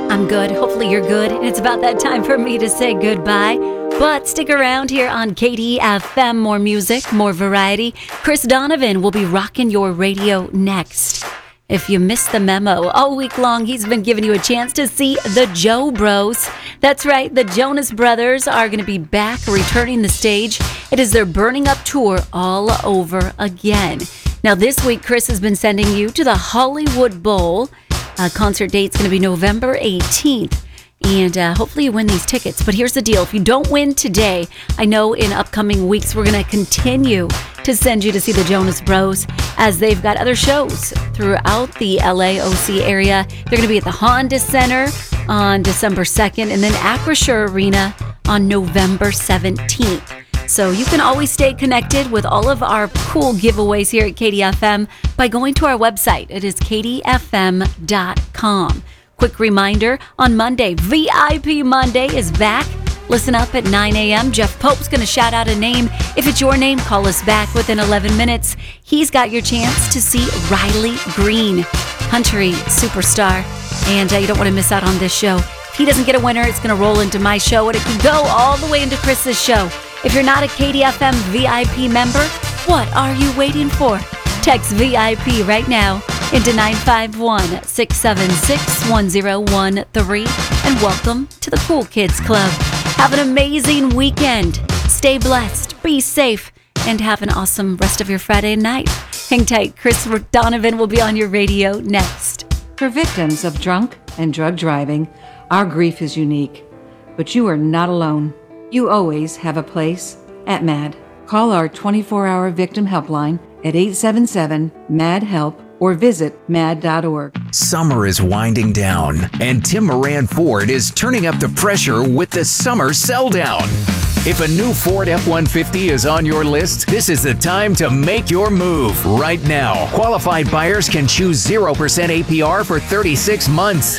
I'm good. Hopefully you're good. And it's about that time for me to say goodbye. But stick around here on KDFM. More music, more variety. Chris Donovan will be rocking your radio next. If you missed the memo, all week long he's been giving you a chance to see the Joe Bros. That's right, the Jonas Brothers are going to be back, returning the stage. It is their Burning Up tour all over again. Now this week, Chris has been sending you to the Hollywood Bowl. Concert date's going to be November 18th. And hopefully you win these tickets. But here's the deal. If you don't win today, I know in upcoming weeks we're going to continue to send you to see the Jonas Bros. As they've got other shows throughout the LAOC area. They're going to be at the Honda Center on December 2nd and then Acrisure Arena on November 17th. So you can always stay connected with all of our cool giveaways here at KDFM by going to our website. It is kdfm.com. Quick reminder, on Monday, VIP Monday is back. Listen up at 9 a.m. Jeff Pope's going to shout out a name. If it's your name, call us back within 11 minutes. He's got your chance to see Riley Green, country superstar. And you don't want to miss out on this show. If he doesn't get a winner, it's going to roll into my show, and it could go all the way into Chris's show. If you're not a KDFM VIP member, what are you waiting for? Text VIP right now into 951-676-1013 and welcome to the Cool Kids Club. Have an amazing weekend. Stay blessed, be safe, and have an awesome rest of your Friday night. Hang tight. Chris Donovan will be on your radio next. For victims of drunk and drug driving, our grief is unique, but you are not alone. You always have a place at MAD. Call our 24-hour victim helpline at 877-MAD-HELP or visit mad.org. Summer is winding down, and Tim Moran Ford is turning up the pressure with the summer sell down. If a new Ford F-150 is on your list, this is the time to make your move right now. Qualified buyers can choose 0% APR for 36 months,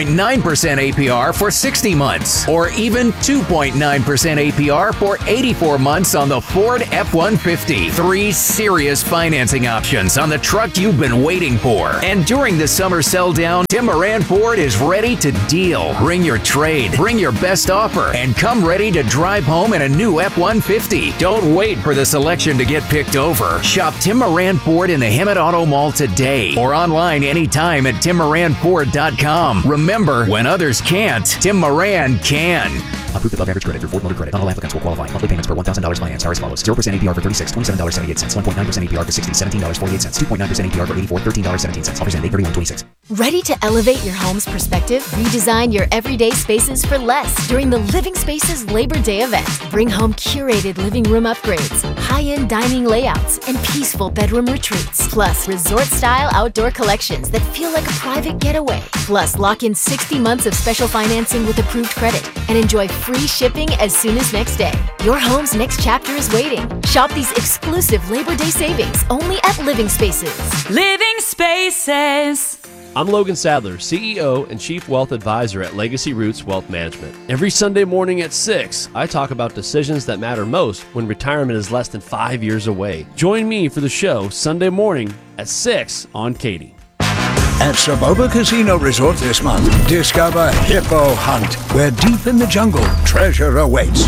1.9% APR for 60 months, or even 2.9% APR for 84 months on the Ford F-150. 3 serious financing options on the truck you've been waiting for. And during the summer sell down, Tim Moran Ford is ready to deal. Bring your trade, bring your best offer, and come ready to drive home in a new F-150. Don't wait for the selection to get picked over. Shop Tim Moran Ford in the Hemet Auto Mall today or online anytime at timmoranford.com. Remember, when others can't, Tim Moran can. Approved above average credit through Ford Motor Credit. Not all applicants will qualify. Monthly payments per $1,000 finance are as follows. 0% APR for 36, $27.78. 1.9% APR for 60, $17.48. 2.9% APR for 84, $13.17. Offers end date 31/26. Ready to elevate your home's perspective? Redesign your everyday spaces for less during the Living Spaces Labor Day event. Bring home curated living room upgrades, high-end dining layouts, and peaceful bedroom retreats. Plus, resort-style outdoor collections that feel like a private getaway. Plus, lock in 60 months of special financing with approved credit and enjoy free shipping as soon as next day. Your home's next chapter is waiting. Shop these exclusive Labor Day savings only at Living Spaces. Living Spaces. I'm Logan Sadler, CEO and Chief Wealth Advisor at Legacy Roots Wealth Management. Every Sunday morning at 6, I talk about decisions that matter most when retirement is less than 5 years away. Join me for the show Sunday morning at 6 on Katie. At Saboba Casino Resort this month, discover Hippo Hunt, where deep in the jungle, treasure awaits.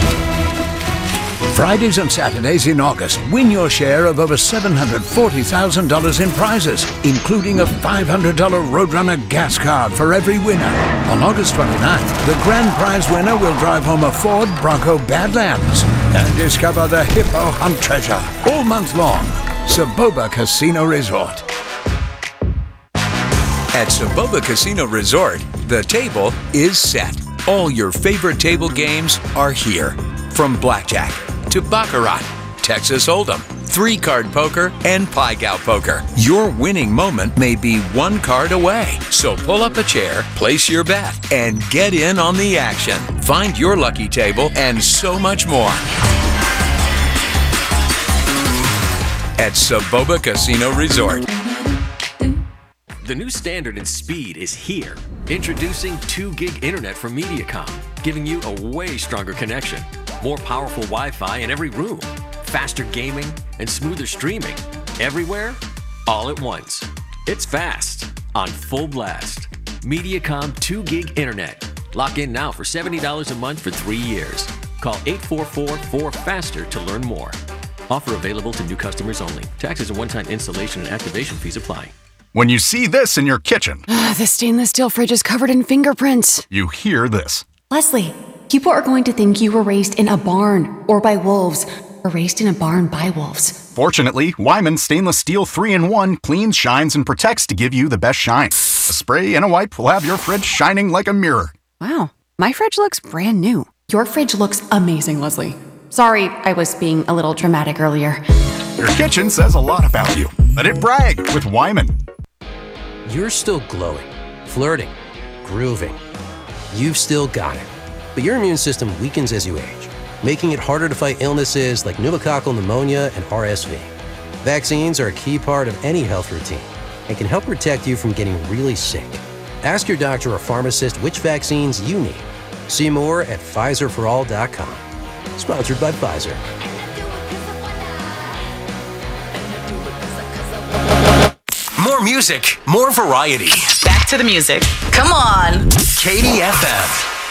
Fridays and Saturdays in August, win your share of over $740,000 in prizes, including a $500 Roadrunner gas card for every winner. On August 29th, the grand prize winner will drive home a Ford Bronco Badlands and discover the Hippo Hunt treasure all month long. Saboba Casino Resort. At Saboba Casino Resort, the table is set. All your favorite table games are here. From blackjack to baccarat, Texas Hold'em, 3-card poker, and Pai-Gow poker. Your winning moment may be one card away. So pull up a chair, place your bet, and get in on the action. Find your lucky table and so much more at Saboba Casino Resort. The new standard in speed is here. Introducing 2 gig internet from Mediacom, giving you a way stronger connection. More powerful Wi-Fi in every room. Faster gaming and smoother streaming. Everywhere, all at once. It's fast on full blast. Mediacom 2 gig internet. Lock in now for $70 a month for 3 years. Call 844-4FASTER to learn more. Offer available to new customers only. Taxes and one-time installation and activation fees apply. When you see this in your kitchen, The stainless steel fridge is covered in fingerprints. you hear this. Leslie, people are going to think you were raised in a barn or by wolves, or raised in a barn by wolves. Fortunately, Wyman Stainless Steel 3-in-1 cleans, shines, and protects to give you the best shine. A spray and a wipe will have your fridge shining like a mirror. Wow, my fridge looks brand new. Your fridge looks amazing, Leslie. Sorry, I was being a little dramatic earlier. Your kitchen says a lot about you. Let it brag with Wyman. You're still glowing, flirting, grooving. You've still got it. But your immune system weakens as you age, making it harder to fight illnesses like pneumococcal pneumonia and RSV. Vaccines are a key part of any health routine and can help protect you from getting really sick. Ask your doctor or pharmacist which vaccines you need. See more at PfizerForAll.com. Sponsored by Pfizer. More music, more variety. Back to the music. Come on. KDFF.